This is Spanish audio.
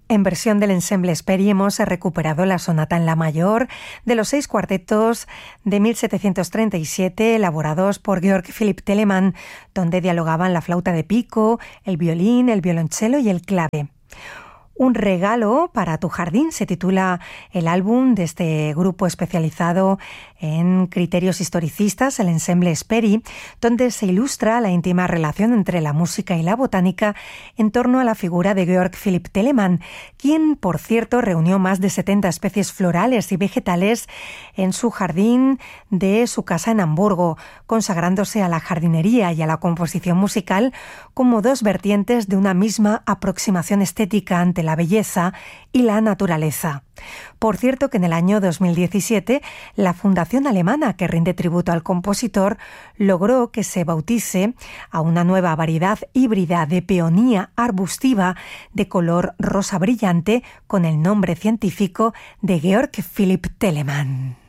En versión del ensemble Sperry hemos recuperado la sonata en la mayor de los 6 cuartetos de 1737 elaborados por Georg Philipp Telemann, donde dialogaban la flauta de pico, el violín, el violonchelo y el clave. Un regalo para tu jardín se titula el álbum de este grupo especializado en criterios historicistas, el ensemble Sperry, donde se ilustra la íntima relación entre la música y la botánica en torno a la figura de Georg Philipp Telemann, quien, por cierto, reunió más de 70 especies florales y vegetales en su jardín de su casa en Hamburgo, consagrándose a la jardinería y a la composición musical como dos vertientes de una misma aproximación estética ante la belleza y la naturaleza. Por cierto que en el año 2017 la fundación alemana que rinde tributo al compositor logró que se bautice a una nueva variedad híbrida de peonía arbustiva de color rosa brillante con el nombre científico de Georg Philipp Telemann.